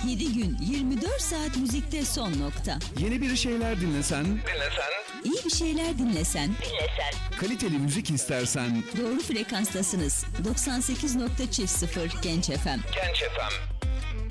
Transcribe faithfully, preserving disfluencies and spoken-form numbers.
yedi gün yirmi dört saat müzikte son nokta. Yeni bir şeyler dinlesen, dinlesen, İyi bir şeyler dinlesen, Dinlesen. kaliteli müzik istersen, doğru frekanstasınız. doksan sekiz nokta sıfır Genç F M. Genç F M.